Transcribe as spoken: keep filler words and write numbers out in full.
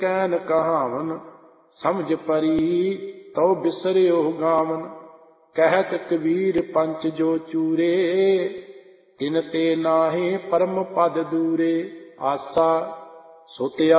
ਕਹਿਨ ਕਹਾਵਨ ਸਮਝ ਪਰੀ ਤਉ ਬਿਸਰਿਓ ਗਾਵਨ। ਕਹਿਤ ਕਬੀਰ ਪੰਚ ਜੋ ਚੂਰੇ ਤਿਨ ਤੇ ਨਾਹਿ ਪਰਮ ਪਦ ਦੂਰੇ। ਆਸਾ ਸੁਤ